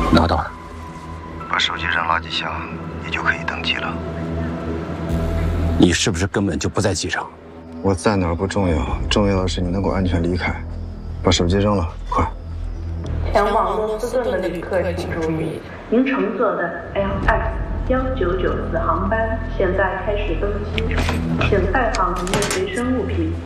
拿到了。 把手机扔垃圾箱，你就可以登机了。 你是不是根本就不在机上？ 我在哪儿不重要，重要的是你能够安全离开。把手机扔了，快！ 前往洛斯顿的旅客请注意，您乘坐的 LX1994航班现在开始登机，请带好您的随身物品，